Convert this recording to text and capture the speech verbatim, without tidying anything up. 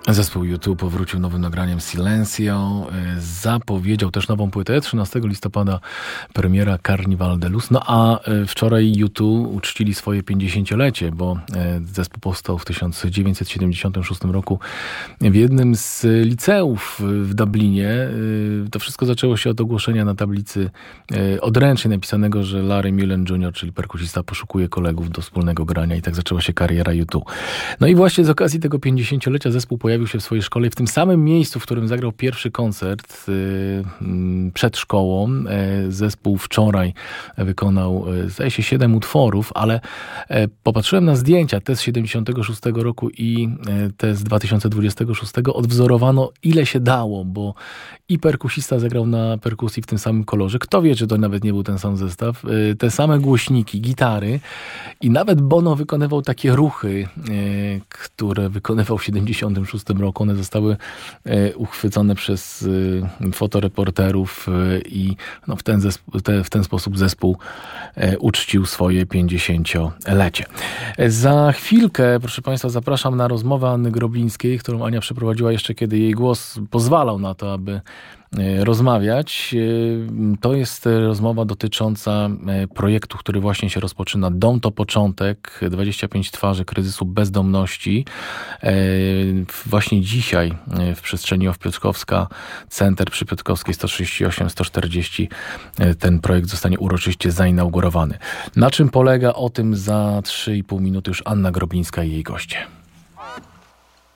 Zespół U dwa powrócił nowym nagraniem Silencio. Zapowiedział też nową płytę. trzynastego listopada premiera Carnival de Luz. No a wczoraj U dwa uczcili swoje pięćdziesięciolecie, bo zespół powstał w tysiąc dziewięćset siedemdziesiątym szóstym roku w jednym z liceów w Dublinie. To wszystko zaczęło się od ogłoszenia na tablicy odręcznie napisanego, że Larry Mullen junior, czyli perkusista, poszukuje kolegów do wspólnego grania i tak zaczęła się kariera U dwa. No i właśnie z okazji tego pięćdziesięciolecia zespół pojawił się w swojej szkole w tym samym miejscu, w którym zagrał pierwszy koncert przed szkołą. Zespół wczoraj wykonał, zdaje się, siedem utworów, ale popatrzyłem na zdjęcia, te z siedemdziesiątego szóstego roku i te z dwa tysiące dwudziestego szóstego. Odwzorowano ile się dało, bo i perkusista zagrał na perkusji w tym samym kolorze. Kto wie, czy to nawet nie był ten sam zestaw. Te same głośniki, gitary i nawet Bono wykonywał takie ruchy, które wykonywał w siedemdziesiątym szóstym roku. One zostały uchwycone przez fotoreporterów i no w, ten zespół, te, w ten sposób zespół uczcił swoje pięćdziesięciolecie. Za chwilkę, proszę Państwa, zapraszam na rozmowę Anny Groblińskiej, którą Ania przeprowadziła jeszcze, kiedy jej głos pozwalał na to, aby rozmawiać. To jest rozmowa dotycząca projektu, który właśnie się rozpoczyna. Dom to początek, dwadzieścia pięć twarzy kryzysu bezdomności. Właśnie dzisiaj w przestrzeni Off Piotrkowska, Center przy Piotrkowskiej sto trzydzieści osiem sto czterdzieści, ten projekt zostanie uroczyście zainaugurowany. Na czym polega? O tym za trzy i pół minuty już Anna Groblińska i jej goście.